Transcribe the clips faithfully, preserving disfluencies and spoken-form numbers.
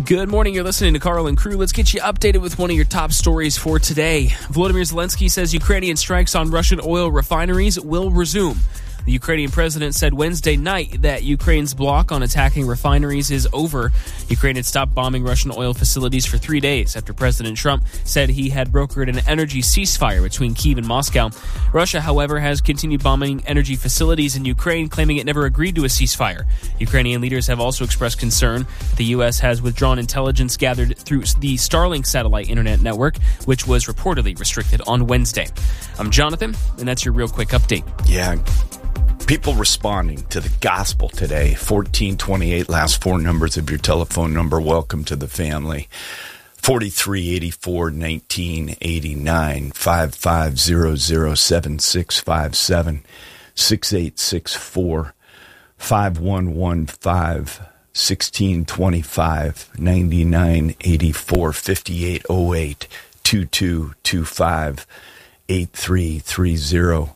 Good morning. You're listening to Carl and Crew. Let's get you updated with one of your top stories for today. Volodymyr Zelensky says Ukrainian strikes on Russian oil refineries will resume. The Ukrainian president said Wednesday night that Ukraine's block on attacking refineries is over. Ukraine had stopped bombing Russian oil facilities for three days after President Trump said he had brokered an energy ceasefire between Kyiv and Moscow. Russia, however, has continued bombing energy facilities in Ukraine, claiming it never agreed to a ceasefire. Ukrainian leaders have also expressed concern. The U S has withdrawn intelligence gathered through the Starlink satellite internet network, which was reportedly restricted on Wednesday. I'm Jonathan, and that's your real quick update. Yeah. People responding to the gospel today. fourteen twenty-eight, last four numbers of your telephone number. Welcome to the family. forty-three eighty-four nineteen eighty-nine, five five zero zero seven six five seven, six eight six four, five one one five, sixteen twenty-five, ninety-nine eighty-four, fifty-eight oh eight, two two two five, eight three three zero.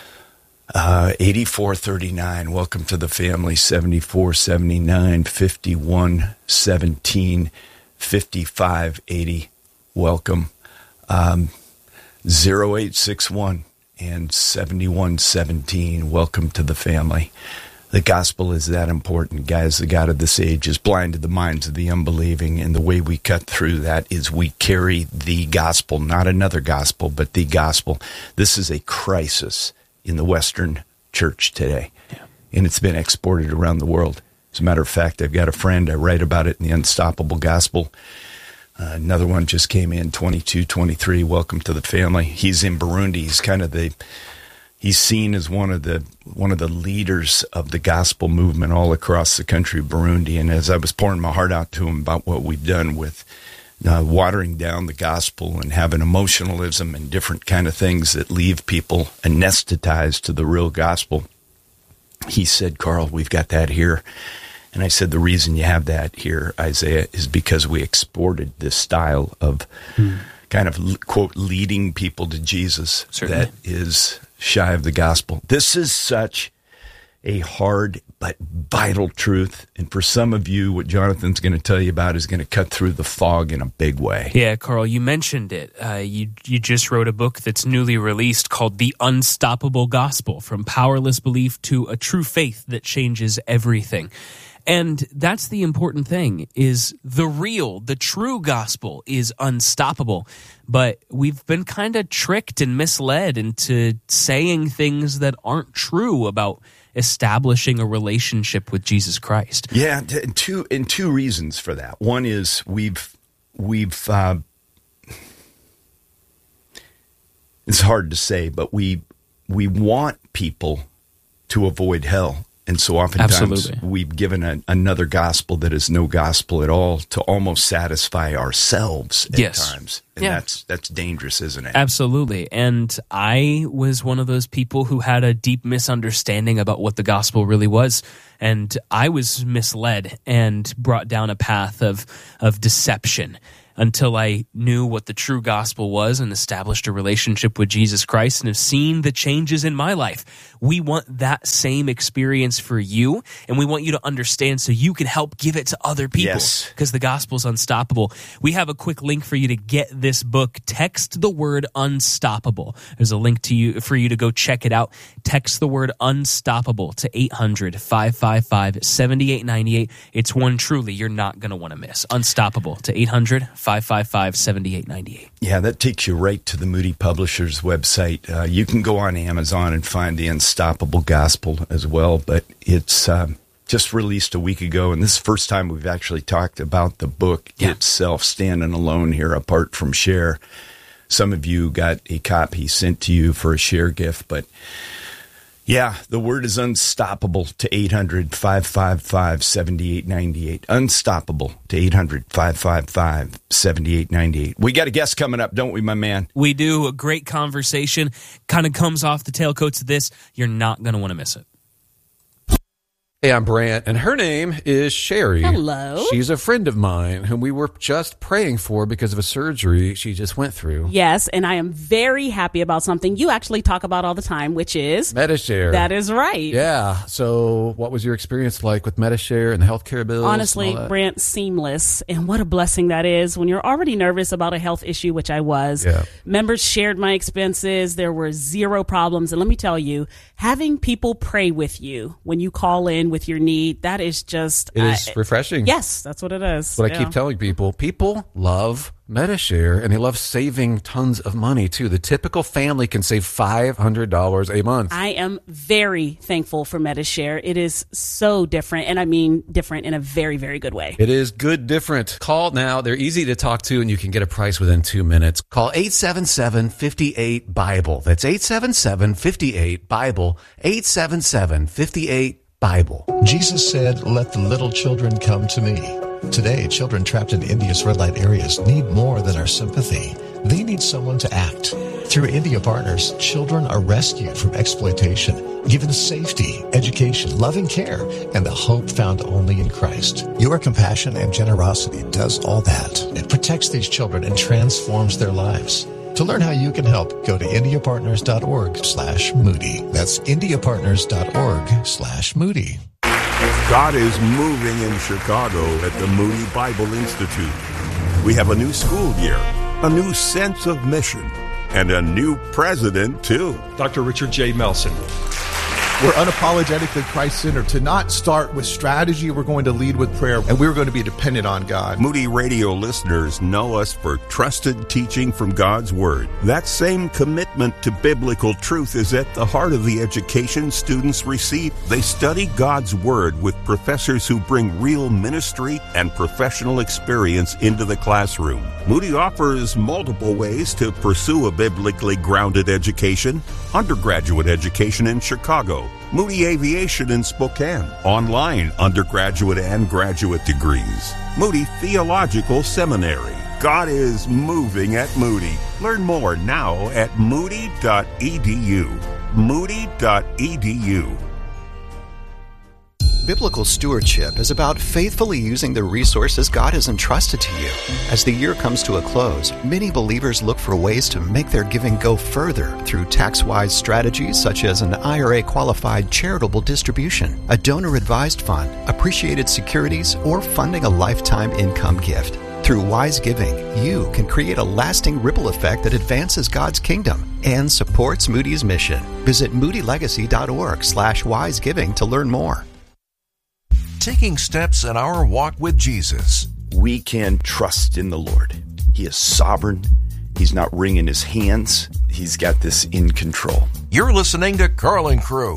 Uh, eighty-four thirty-nine, welcome to the family. Seventy-four seventy-nine, fifty-one seventeen, fifty-five eighty, welcome. Um, zero eight six one and seventy-one seventeen, welcome to the family. The gospel is that important, guys. The God of this age has blinded the minds of the unbelieving, and the way we cut through that is we carry the gospel, not another gospel, but the gospel. This is a crisis in the Western church today, yeah. And it's been exported around the world. As a matter of fact, I've got a friend, I write about it in the Unstoppable Gospel. Uh, another one just came in, twenty-two twenty-three, welcome to the family. He's in Burundi. He's kind of the, he's seen as one of the one of the leaders of the gospel movement all across the country of Burundi. And as I was pouring my heart out to him about what we've done with Uh, watering down the gospel and having emotionalism and different kind of things that leave people anesthetized to the real gospel, he said, Carl, we've got that here. And I said, the reason you have that here, Isaiah, is because we exported this style of mm. kind of, quote, leading people to Jesus. Certainly. That is shy of the gospel. This is such a hard but vital truth. And for some of you, what Jonathan's going to tell you about is going to cut through the fog in a big way. Yeah, Carl, you mentioned it. Uh, you you just wrote a book that's newly released called The Unstoppable Gospel, From Powerless Belief to a True Faith That Changes Everything. And that's the important thing, is the real, the true gospel is unstoppable. But we've been kind of tricked and misled into saying things that aren't true about establishing a relationship with Jesus Christ. Yeah, and two and two reasons for that. One is we've we've uh, it's hard to say, but we we want people to avoid hell. And so oftentimes Absolutely. we've given a, another gospel that is no gospel at all to almost satisfy ourselves at yes. times. And yeah. that's that's dangerous, isn't it? Absolutely. And I was one of those people who had a deep misunderstanding about what the gospel really was. And I was misled and brought down a path of of deception until I knew what the true gospel was and established a relationship with Jesus Christ and have seen the changes in my life. We want that same experience for you, and we want you to understand so you can help give it to other people. Yes. Because the gospel's unstoppable. We have a quick link for you to get this book. Text the word unstoppable. There's a link to you for you to go check it out. Text the word unstoppable to eight hundred, five five five, seven eight nine eight. It's one truly you're not going to want to miss. Unstoppable to eight hundred, five five five, seven eight nine eight. Yeah, that takes you right to the Moody Publishers website. Uh, you can go on Amazon and find the Unstoppable Gospel as well, but it's um, just released a week ago, and this is the first time we've actually talked about the book yeah. itself, standing alone here apart from Share. Some of you got a copy sent to you for a Share gift, but yeah, the word is unstoppable to eight hundred, five five five, seven eight nine eight. Unstoppable to eight hundred, five five five, seven eight nine eight. We got a guest coming up, don't we, my man? We do. A great conversation. Kind of comes off the tailcoats of this. You're not going to want to miss it. Hey, I'm Brant, and her name is Sherry. Hello. She's a friend of mine whom we were just praying for because of a surgery she just went through. Yes, and I am very happy about something you actually talk about all the time, which is Medi-Share. That is right. Yeah. So what was your experience like with Medi-Share and the healthcare bills? Honestly, Brant, seamless. And what a blessing that is when you're already nervous about a health issue, which I was. Yeah. Members shared my expenses. There were zero problems. And let me tell you, having people pray with you when you call in with your need, that is just... It is uh, refreshing. Yes, that's what it is. But yeah. I keep telling people, people love Medi-Share, and they love saving tons of money, too. The typical family can save five hundred dollars a month. I am very thankful for Medi-Share. It is so different, and I mean different in a very, very good way. It is good different. Call now. They're easy to talk to, and you can get a price within two minutes. Call eight seven seven, five eight, BIBLE. That's eight seven seven, five eight, BIBLE. eight seven seven, five eight, BIBLE. Jesus said, "Let the little children come to me." Today, children trapped in India's red light areas need more than our sympathy. They need someone to act. Through India Partners, children are rescued from exploitation, given safety, education, loving care, and the hope found only in Christ. Your compassion and generosity does all that. It protects these children and transforms their lives. To learn how you can help, go to indiapartners.org slash Moody. That's indiapartners.org slash Moody. God is moving in Chicago at the Moody Bible Institute. We have a new school year, a new sense of mission, and a new president, too. Doctor Richard J. Melson. We're unapologetically Christ-centered. To not start with strategy, we're going to lead with prayer, and we're going to be dependent on God. Moody Radio listeners know us for trusted teaching from God's Word. That same commitment to biblical truth is at the heart of the education students receive. They study God's Word with professors who bring real ministry and professional experience into the classroom. Moody offers multiple ways to pursue a biblically grounded education. Undergraduate education in Chicago, Moody Aviation in Spokane, online undergraduate and graduate degrees, Moody Theological Seminary. God is moving at Moody. Learn more now at moody dot e d u. moody dot e d u. Biblical stewardship is about faithfully using the resources God has entrusted to you. As the year comes to a close, many believers look for ways to make their giving go further through tax-wise strategies such as an I R A-qualified charitable distribution, a donor-advised fund, appreciated securities, or funding a lifetime income gift. Through wise giving, you can create a lasting ripple effect that advances God's kingdom and supports Moody's mission. Visit moodylegacy.org slash wisegiving to learn more. Taking steps in our walk with Jesus. We can trust in the Lord. He is sovereign. He's not wringing his hands. He's got this in control. You're listening to Carl and Crew.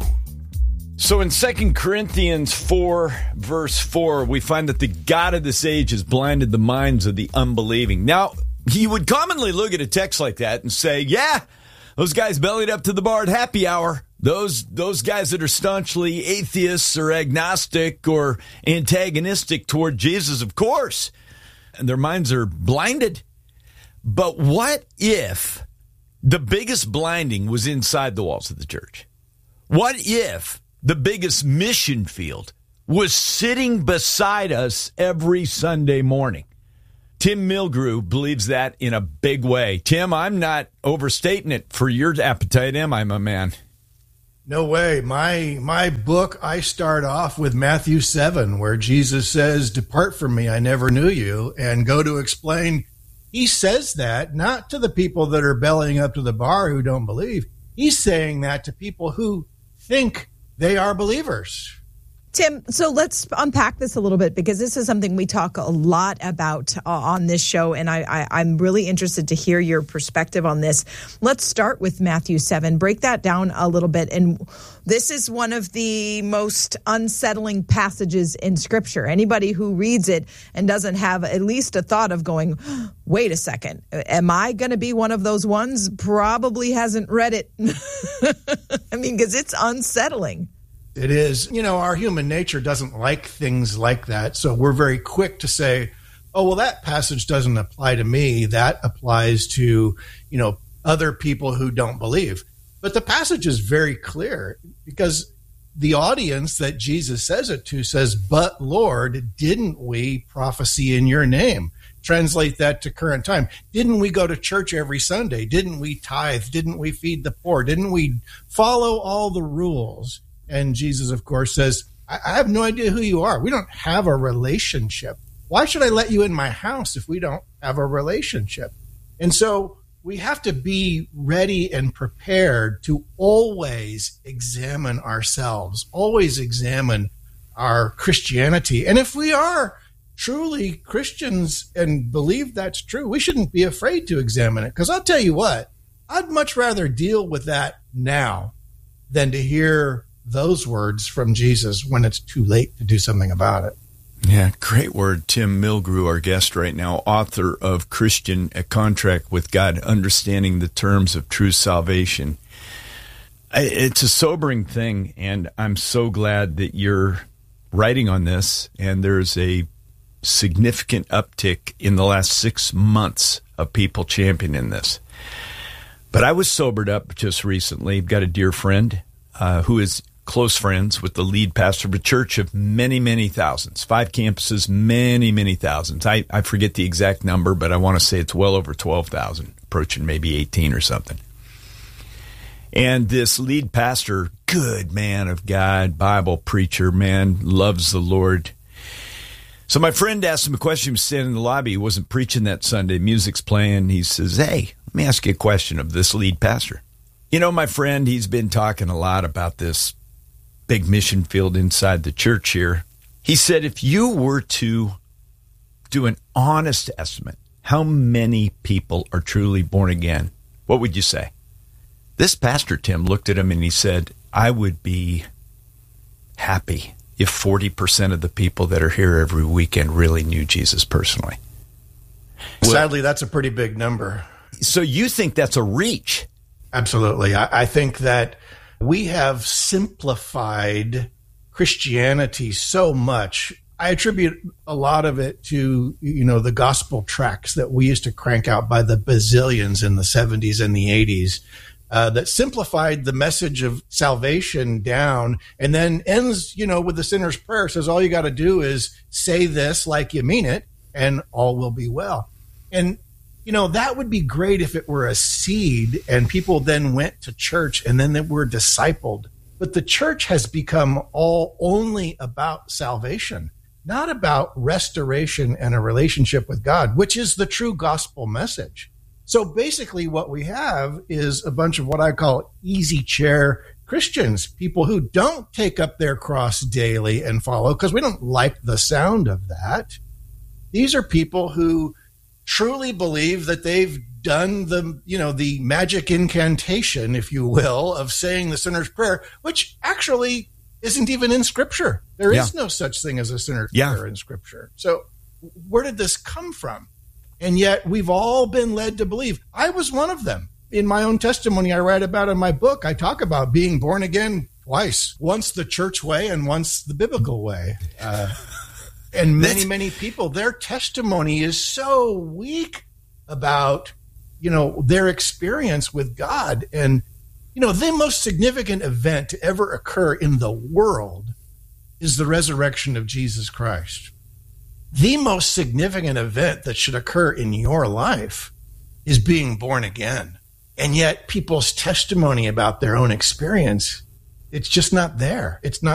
So in Second Corinthians four, verse four, we find that the God of this age has blinded the minds of the unbelieving. Now, you would commonly look at a text like that and say, yeah, those guys bellied up to the bar at happy hour. Those those guys that are staunchly atheists or agnostic or antagonistic toward Jesus, of course, and their minds are blinded. But what if the biggest blinding was inside the walls of the church? What if the biggest mission field was sitting beside us every Sunday morning? Tim Milgrew believes that in a big way. Tim, I'm not overstating it for your appetite, am I, my man? No way. My my book, I start off with Matthew seven, where Jesus says, "Depart from me, I never knew you," and go to explain. He says that not to the people that are bellying up to the bar who don't believe. He's saying that to people who think they are believers. Tim, so let's unpack this a little bit, because this is something we talk a lot about uh, on this show, and I, I, I'm really interested to hear your perspective on this. Let's start with Matthew seven. Break that down a little bit. And this is one of the most unsettling passages in Scripture. Anybody who reads it and doesn't have at least a thought of going, wait a second, am I going to be one of those ones? Probably hasn't read it. I mean, because it's unsettling. It is. You know, our human nature doesn't like things like that. So we're very quick to say, oh, well, that passage doesn't apply to me. That applies to, you know, other people who don't believe. But the passage is very clear, because the audience that Jesus says it to says, but Lord, didn't we prophesy in your name? Translate that to current time. Didn't we go to church every Sunday? Didn't we tithe? Didn't we feed the poor? Didn't we follow all the rules? And Jesus, of course, says, I, I have no idea who you are. We don't have a relationship. Why should I let you in my house if we don't have a relationship? And so we have to be ready and prepared to always examine ourselves, always examine our Christianity. And if we are truly Christians and believe that's true, we shouldn't be afraid to examine it. Because I'll tell you what, I'd much rather deal with that now than to hear those words from Jesus when it's too late to do something about it. Yeah, great word. Tim Milgrew, our guest right now, author of Christian, A Contract with God, Understanding the Terms of True Salvation. It's a sobering thing, and I'm so glad that you're writing on this, and there's a significant uptick in the last six months of people championing this. But I was sobered up just recently. I've got a dear friend uh, who is close friends with the lead pastor of a church of many, many thousands, five campuses, many, many thousands. I, I forget the exact number, but I want to say it's well over twelve thousand, approaching maybe eighteen or something. And this lead pastor, good man of God, Bible preacher, man, loves the Lord. So my friend asked him a question. He was standing in the lobby. He wasn't preaching that Sunday. Music's playing. He says, hey, let me ask you a question of this lead pastor. You know, my friend, he's been talking a lot about this big mission field inside the church here. He said, if you were to do an honest estimate, how many people are truly born again, what would you say? This pastor, Tim, looked at him and he said, I would be happy if forty percent of the people that are here every weekend really knew Jesus personally. Sadly, that's a pretty big number. So you think that's a reach? Absolutely. I, I think that we have simplified Christianity so much. I attribute a lot of it to, you know, the gospel tracts that we used to crank out by the bazillions in the seventies and the eighties. Uh, that simplified the message of salvation down and then ends, you know, with the sinner's prayer. Says all you got to do is say this like you mean it and all will be well. And, you know, that would be great if it were a seed and people then went to church and then they were discipled. But the church has become all only about salvation, not about restoration and a relationship with God, which is the true gospel message. So basically what we have is a bunch of what I call easy chair Christians, people who don't take up their cross daily and follow because we don't like the sound of that. These are people who truly believe that they've done the, you know, the magic incantation, if you will, of saying the sinner's prayer, which actually isn't even in Scripture. There yeah. is no such thing as a sinner's yeah. prayer in Scripture. So where did this come from? And yet we've all been led to believe. I was one of them. In my own testimony I write about in my book, I talk about being born again twice, once the church way and once the biblical way. Uh, and many, many people, their testimony is so weak about, you know, their experience with God. And, you know, the most significant event to ever occur in the world is the resurrection of Jesus Christ. The most significant event that should occur in your life is being born again. And yet people's testimony about their own experience, it's just not there. It's not